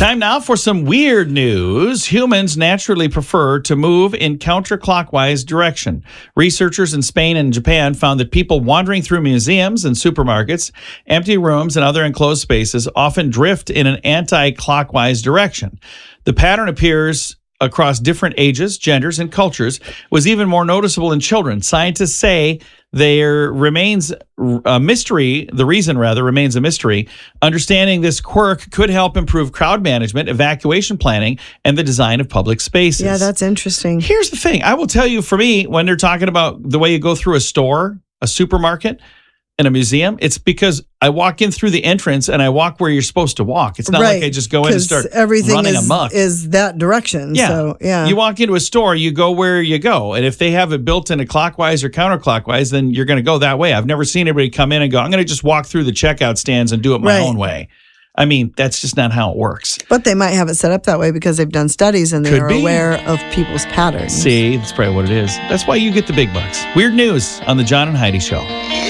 Time now for some weird news. Humans naturally prefer to move in counterclockwise direction. Researchers in Spain and Japan found that people wandering through museums and supermarkets, empty rooms, and other enclosed spaces often drift in an anti-clockwise direction. The pattern appears across different ages, genders, and cultures, was even more noticeable in children. Scientists say there remains a mystery. The reason, rather, remains a mystery. Understanding this quirk could help improve crowd management, evacuation planning, and the design of public spaces. Yeah, that's interesting. Here's the thing. I will tell you, for me, when they're talking about the way you go through a store, a supermarket, and a museum, it's because I walk in through the entrance and I walk where you're supposed to walk. It's not like I just go in and start running amok. Is that direction. Yeah. So, yeah. You walk into a store, you go where you go. And if they have it built in a clockwise or counterclockwise, then you're going to go that way. I've never seen anybody come in and go, I'm going to just walk through the checkout stands and do it my own way. I mean, that's just not how it works. But they might have it set up that way because they've done studies and they are aware of people's patterns. See, that's probably what it is. That's why you get the big bucks. Weird news on the John and Heidi Show.